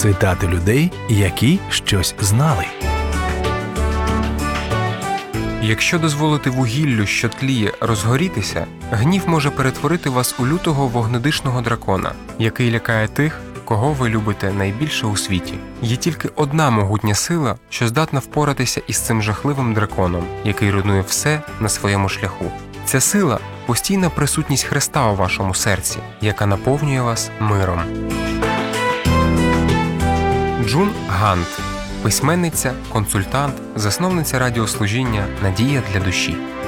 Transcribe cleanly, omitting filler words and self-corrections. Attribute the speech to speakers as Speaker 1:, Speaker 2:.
Speaker 1: Цитати людей, які щось знали.
Speaker 2: Якщо дозволити вугіллю, що тліє, розгорітися, гнів може перетворити вас у лютого вогнедишного дракона, який лякає тих, кого ви любите найбільше у світі. Є тільки одна могутня сила, що здатна впоратися із цим жахливим драконом, який руйнує все на своєму шляху. Ця сила – постійна присутність Христа у вашому серці, яка наповнює вас миром. Джун Гант – письменниця, консультант, засновниця радіослужіння «Надія для душі».